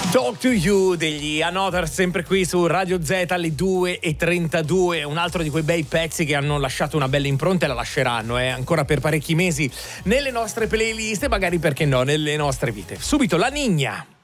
Talk to You degli Another, sempre qui su Radio Z alle 2:32. Un altro di quei bei pezzi che hanno lasciato una bella impronta e la lasceranno ancora per parecchi mesi nelle nostre playlist e magari, perché no, nelle nostre vite. Subito La Niña.